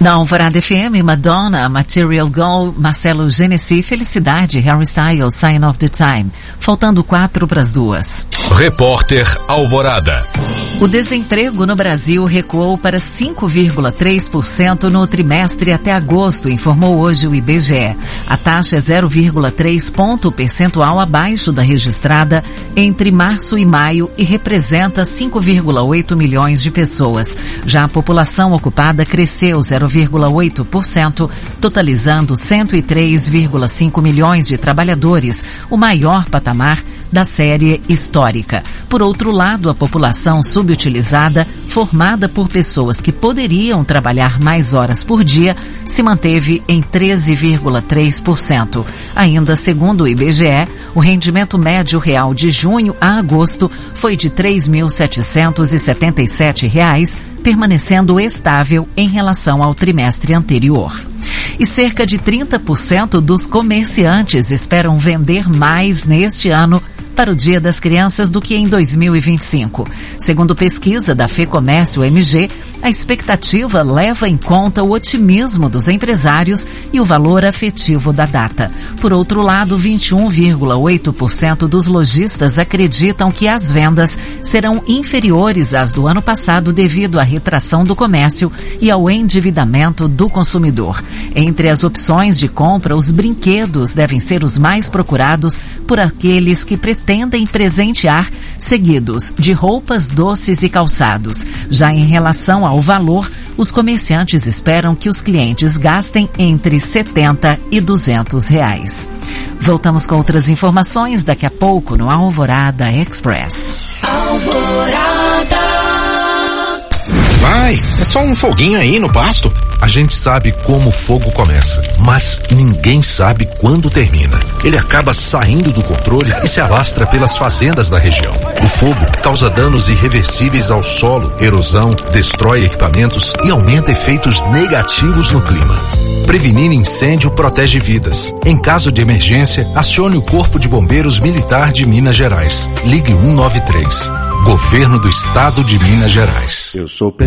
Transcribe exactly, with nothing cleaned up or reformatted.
Na Alvorada F M, Madonna, Material Girl, Marcelo Genesi, Felicidade, Harry Styles, Sign of the Time. Faltando quatro para as duas. Repórter Alvorada. O desemprego no Brasil recuou para cinco vírgula três por cento no trimestre até agosto, informou hoje o I B G E. A taxa é zero vírgula três ponto percentual abaixo da registrada entre março e maio e representa cinco vírgula oito milhões de pessoas. Já a população ocupada cresceu zero vírgula oito por cento, totalizando cento e três vírgula cinco milhões de trabalhadores, o maior patamar da série histórica. Por outro lado, a população subutilizada, formada por pessoas que poderiam trabalhar mais horas por dia, se manteve em treze vírgula três por cento. Ainda segundo o I B G E, o rendimento médio real de junho a agosto foi de três mil setecentos e setenta e sete reais, permanecendo estável em relação ao trimestre anterior. E cerca de trinta por cento dos comerciantes esperam vender mais neste ano para o Dia das Crianças do que em dois mil e vinte e cinco. Segundo pesquisa da FEComércio M G, a expectativa leva em conta o otimismo dos empresários e o valor afetivo da data. Por outro lado, vinte e um vírgula oito por cento dos lojistas acreditam que as vendas serão inferiores às do ano passado devido à retração do comércio e ao endividamento do consumidor. Entre as opções de compra, os brinquedos devem ser os mais procurados por aqueles que pretendem presentear, seguidos de roupas, doces e calçados. Já em relação ao valor, os comerciantes esperam que os clientes gastem entre setenta e duzentos reais. Voltamos com outras informações daqui a pouco no Alvorada Express. Alvorada. Vai, é só um foguinho aí no pasto. A gente sabe como o fogo começa, mas ninguém sabe quando termina. Ele acaba saindo do controle e se alastra pelas fazendas da região. O fogo causa danos irreversíveis ao solo, erosão, destrói equipamentos e aumenta efeitos negativos no clima. Prevenir incêndio protege vidas. Em caso de emergência, acione o Corpo de Bombeiros Militar de Minas Gerais. Ligue um nove três. Governo do Estado de Minas Gerais. Eu sou